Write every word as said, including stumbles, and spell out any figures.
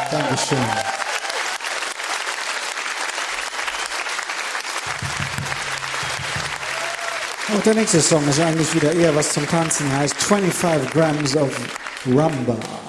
Dankeschön. Und der nächste Song ist eigentlich wieder eher was zum Tanzen, heißt twenty-five grams of Rumba.